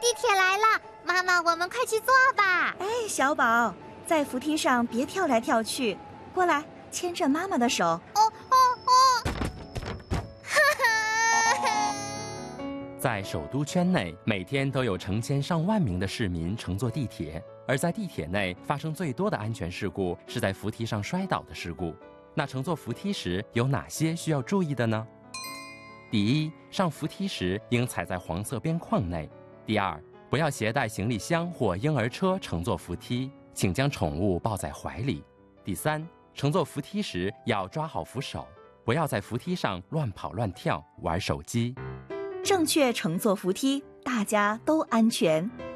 地铁来了，妈妈，我们快去坐吧。 哎，小宝，在扶梯上别跳来跳去，过来牵着妈妈的手。 哦。 在首都圈内，每天都有成千上万名的市民乘坐地铁，而在地铁内发生最多的安全事故是在扶梯上摔倒的事故。那乘坐扶梯时有哪些需要注意的呢？第一，上扶梯时应踩在黄色边框内。第二，不要携带行李箱或婴儿车乘坐扶梯，请将宠物抱在怀里。第三，乘坐扶梯时要抓好扶手，不要在扶梯上乱跑乱跳，玩手机。 正确乘坐扶梯，大家都安全。